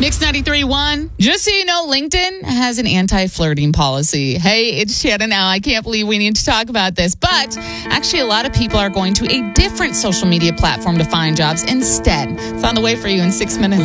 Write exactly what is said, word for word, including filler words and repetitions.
Mix ninety-three point one. Just so you know, LinkedIn has an anti-flirting policy. Hey, it's Shannon now. I can't believe we need to talk about this. But actually, a lot of people are going to a different social media platform to find jobs instead. It's on the way for you in six minutes.